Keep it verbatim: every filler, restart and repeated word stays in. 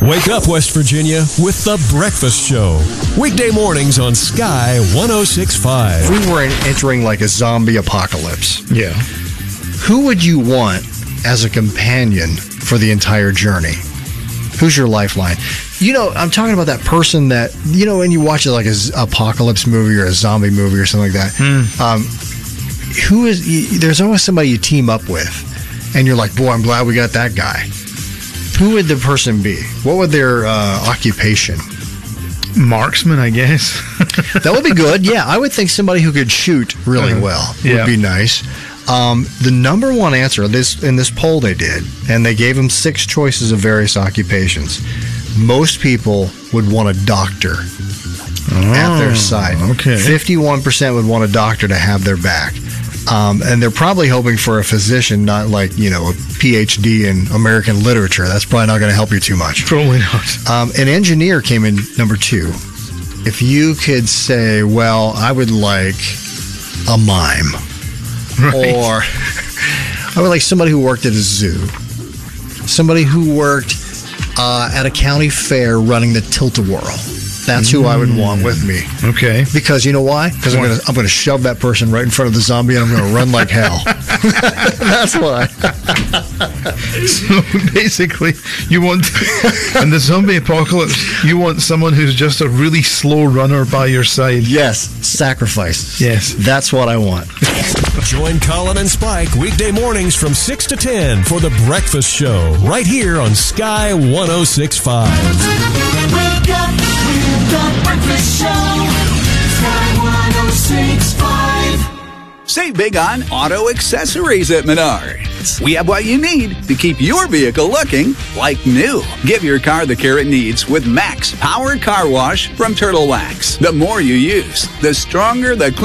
Wake up, West Virginia, with The Breakfast Show. Weekday mornings on Sky one oh six point five. If we were entering like a zombie apocalypse, Yeah. who would you want as a companion for the entire journey? Who's your lifeline? You know, I'm talking about that person that, you know, when you watch it like an apocalypse movie or a zombie movie or something like that, Mm. um, who is, y- there's always somebody you team up with, and you're like, boy, I'm glad we got that guy. Who would the person be? What would their uh, occupation? Marksman, I guess. That would be good. Yeah, I would think somebody who could shoot really Uh-huh. well Yeah. would be nice. Um, the number one answer this in this poll they did, and they gave them six choices of various occupations. Most people would want a doctor at their side. okay. fifty-one percent would want a doctor to have their back. Um, and they're probably hoping for a physician, not like, you know, a P H D in American literature. That's probably not going to help you too much. Probably not. Um, an engineer came in number two. If you could say, well, I would like a mime, Right. or I would like somebody who worked at a zoo, somebody who worked uh, at a county fair running the tilt-a-whirl. That's who I would want with me. Okay. Because you know why? Because I'm Why? going to I'm going to shove that person right in front of the zombie and I'm going to run like hell. That's why. So basically, you want, in the zombie apocalypse, you want someone who's just a really slow runner by your side. Yes, sacrifice. Yes. That's what I want. Join Colin and Spike weekday mornings from six to ten for The Breakfast Show, right here on Sky one oh six point five. Wake up with the breakfast show. Sky one oh six point five. Save big on auto accessories at Menards. We have what you need to keep your vehicle looking like new. Give your car the care it needs with Max Power Car Wash from Turtle Wax. The more you use, the stronger the